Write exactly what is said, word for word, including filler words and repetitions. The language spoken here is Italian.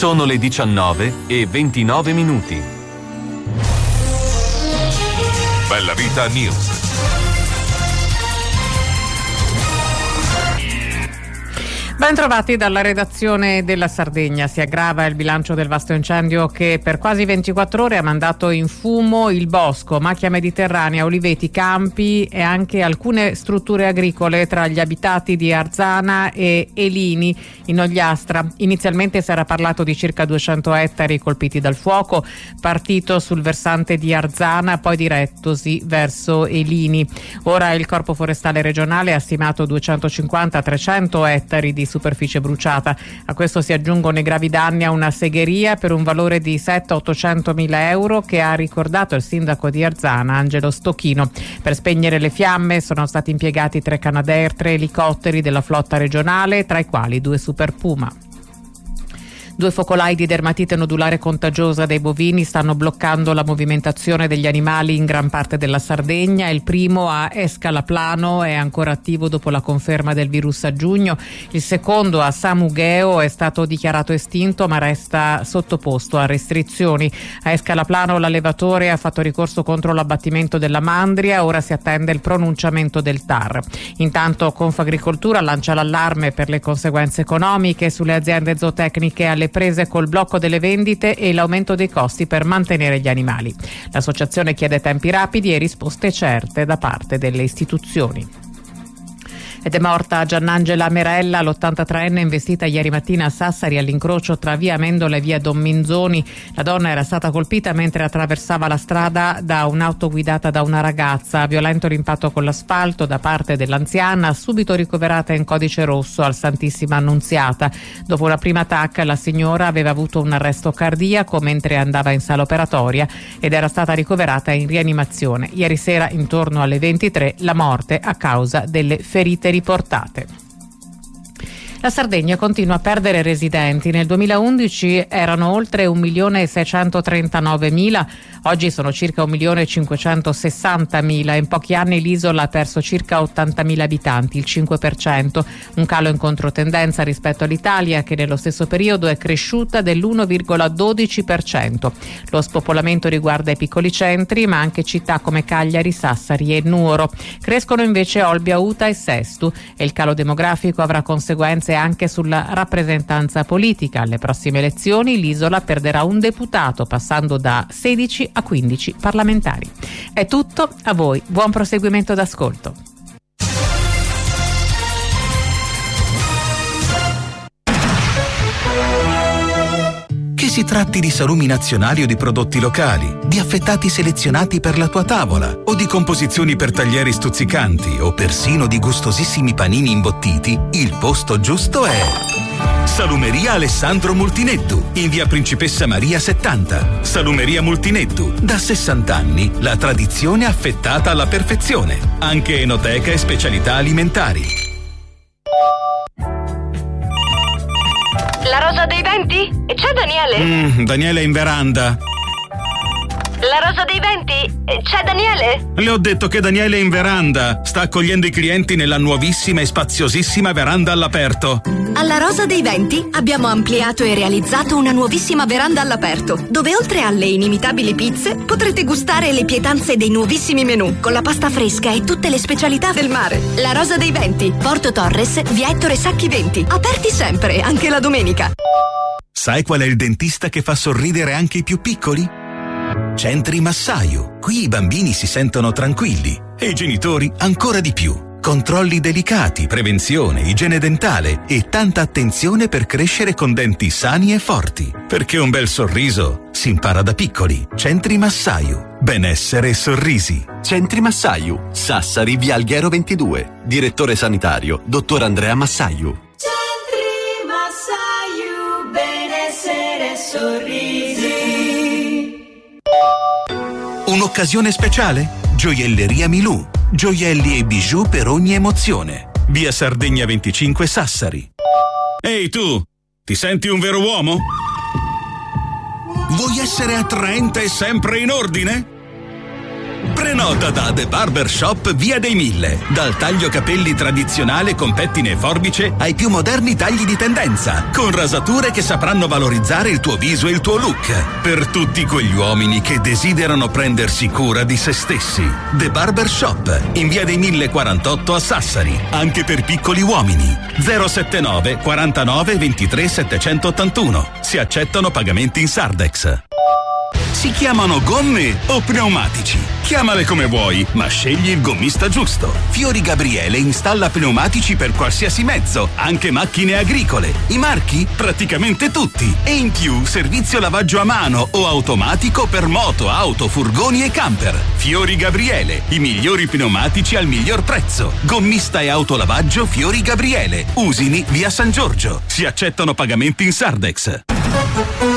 Sono le diciannove e ventinove minuti. Bella Vita News. Ben trovati dalla redazione della Sardegna. Si aggrava il bilancio del vasto incendio che per quasi ventiquattro ore ha mandato in fumo il bosco, macchia mediterranea, oliveti, campi e anche alcune strutture agricole tra gli abitati di Arzana e Elini in Ogliastra. Inizialmente si era parlato di circa duecento ettari colpiti dal fuoco, partito sul versante di Arzana, poi direttosi verso Elini. Ora il Corpo Forestale regionale ha stimato duecentocinquanta trecento ettari di superficie bruciata. A questo si aggiungono i gravi danni a una segheria per un valore di settecento ottocento mila euro che ha ricordato il sindaco di Arzana, Angelo Stocchino. Per spegnere le fiamme sono stati impiegati tre Canadair, tre elicotteri della flotta regionale, tra i quali due Super Puma. Due focolai di dermatite nodulare contagiosa dei bovini stanno bloccando la movimentazione degli animali in gran parte della Sardegna. Il primo a Escalaplano è ancora attivo dopo la conferma del virus a giugno. Il secondo a Samugheo è stato dichiarato estinto ma resta sottoposto a restrizioni. A Escalaplano l'allevatore ha fatto ricorso contro l'abbattimento della mandria, ora si attende il pronunciamento del T A R. Intanto Confagricoltura lancia l'allarme per le conseguenze economiche sulle aziende zootecniche alle prese col blocco delle vendite e l'aumento dei costi per mantenere gli animali. L'associazione chiede tempi rapidi e risposte certe da parte delle istituzioni. Ed è morta Giannangela Merella, l'ottantatreenne investita ieri mattina a Sassari all'incrocio tra via Amendola e via Don Minzoni. La donna era stata colpita mentre attraversava la strada da un'auto guidata da una ragazza. Violento l'impatto con l'asfalto da parte dell'anziana, subito ricoverata in codice rosso al Santissima Annunziata. Dopo una prima attacca la signora aveva avuto un arresto cardiaco mentre andava in sala operatoria ed era stata ricoverata in rianimazione. Ieri sera intorno alle ventitré la morte a causa delle ferite riportate. La Sardegna continua a perdere residenti. Nel duemilaundici erano oltre un milione seicentotrentanove mila, oggi sono circa un milione cinquecentosessantamila. In pochi anni l'isola ha perso circa ottantamila abitanti, il cinque per cento, un calo in controtendenza rispetto all'Italia che nello stesso periodo è cresciuta dell'uno virgola dodici per cento. Lo spopolamento riguarda i piccoli centri, ma anche città come Cagliari, Sassari e Nuoro. Crescono invece Olbia, Uta e Sestu e il calo demografico avrà conseguenze anche sulla rappresentanza politica. Alle prossime elezioni l'isola perderà un deputato, passando da sedici a quindici parlamentari. È tutto, a voi buon proseguimento d'ascolto. Che si tratti di salumi nazionali o di prodotti locali, di affettati selezionati per la tua tavola o di composizioni per taglieri stuzzicanti o persino di gustosissimi panini imbottiti, il posto giusto è Salumeria Alessandro Multinettu in via Principessa Maria settanta. Salumeria Multinettu, da sessanta anni la tradizione affettata alla perfezione, anche enoteca e specialità alimentari. La rosa dei venti? C'è Daniele? Mm, Daniele è in veranda. La rosa dei venti? C'è Daniele? Le ho detto che Daniele è in veranda. Sta accogliendo i clienti nella nuovissima e spaziosissima veranda all'aperto. Alla Rosa dei Venti abbiamo ampliato e realizzato una nuovissima veranda all'aperto, dove oltre alle inimitabili pizze potrete gustare le pietanze dei nuovissimi menù, con la pasta fresca e tutte le specialità del mare. La Rosa dei Venti, Porto Torres, via Ettore Sacchi venti. Aperti sempre, anche la domenica. Sai qual è il dentista che fa sorridere anche i più piccoli? Centri Massaio. Qui i bambini si sentono tranquilli e i genitori ancora di più. Controlli delicati, prevenzione, igiene dentale e tanta attenzione per crescere con denti sani e forti. Perché un bel sorriso si impara da piccoli. Centri Massaio. Benessere e sorrisi. Centri Massaio. Sassari, via Alghero ventidue. Direttore sanitario, dottor Andrea Massaiu. Centri Massaio. Benessere e sorrisi. Un'occasione speciale? Gioielleria Milù. Gioielli e bijou per ogni emozione. Via Sardegna venticinque Sassari. Ehi tu, ti senti un vero uomo? Vuoi essere attraente e sempre in ordine? Prenota da The Barber Shop Via dei Mille. Dal taglio capelli tradizionale con pettine e forbice ai più moderni tagli di tendenza, con rasature che sapranno valorizzare il tuo viso e il tuo look. Per tutti quegli uomini che desiderano prendersi cura di se stessi. The Barber Shop in Via dei Mille quarantotto a Sassari, anche per piccoli uomini. zero settantanove quarantanove ventitré settecentottantuno. Si accettano pagamenti in Sardex. Si chiamano gomme o pneumatici? Chiamale come vuoi, ma scegli il gommista giusto. Fiori Gabriele installa pneumatici per qualsiasi mezzo, anche macchine agricole. I marchi? Praticamente tutti. E in più, servizio lavaggio a mano o automatico per moto, auto, furgoni e camper. Fiori Gabriele, i migliori pneumatici al miglior prezzo. Gommista e autolavaggio Fiori Gabriele. Usini, via San Giorgio. Si accettano pagamenti in Sardex.